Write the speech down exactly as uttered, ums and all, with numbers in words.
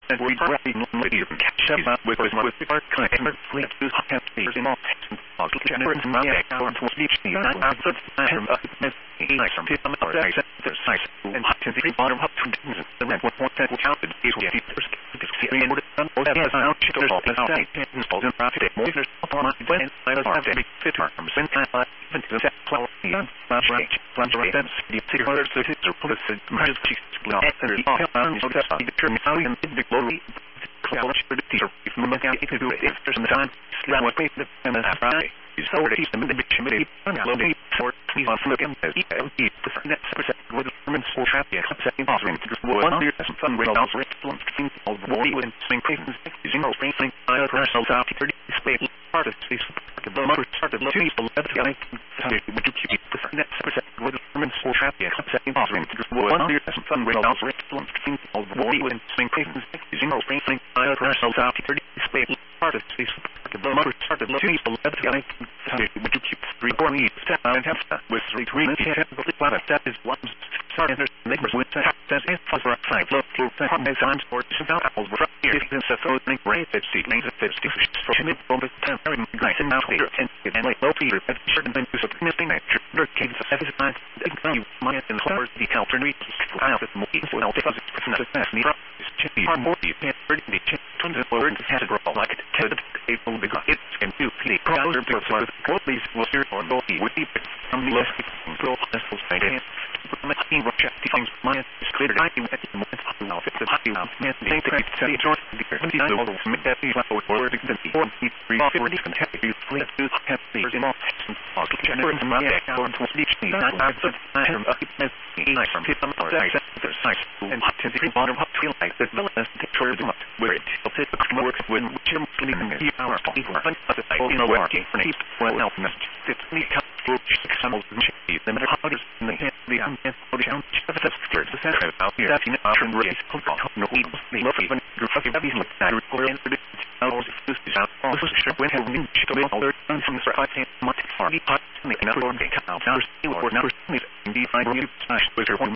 and we probably lady from catch up with us with our customer fleet to have these in all of generous my account was each the I put from up as nice from tip or I said there's nice and to the bottom up to the red one point that counted is what the first and what done or as I out to all the state and all the profit more than upon my when I was have to fit terms and I even to that flower young much rate plunge rate and the city orders to to put us in my split after all so that's the term how you can the glory cloud for the teacher from the county to do it if there's some time around what the and the Friday is already some of the committee unloading for these on look at the percent percent with the performance for traffic setting offering to one hundred some fun with also excellent things all the war with swing cases using all spring thing I personal out thirty display part of the the motor started to use the left guy would you keep percent percent with the performance for traffic setting offering to one hundred some fun with also excellent things all the war with swing cases using all spring thing I personal out thirty display part of the the motor started to use the left guy would you keep three four leaves step and have with three green planet that is one start and neighbors with that says it for a five look through the times for about apples were here if it's a photo great that see things that fits for him from the time very nice and now here and and like low Peter at certain things of missing nature there came the seven times you might in the stars the help and reach I have more info now because it's not as fast near is chippy are more you can't pretty the chip tons of words has grow like it to the table because it can do the browser plus what these will hear or no he would be from the less so this will say it from the team of check things my is clear I think at the moment now fix it you now man think that it's a short the twenty nine will make that be level or the four three already can have you flip to have the in all all generate my account to speech me I put I am up as nice from people or I said there's nice and to the bottom up feel like the villainous picture of where it will fit the works when which are leaving the hour people are you know working for me well now it's me through some of the cheese the matter how does the the um and for the sound of the first the center out here that in the option race no we love even you're fucking babies like that or in the hours this is out also sure when have been chicken all their from the five ten month for the pot and the number one count now or never in the five you slash with your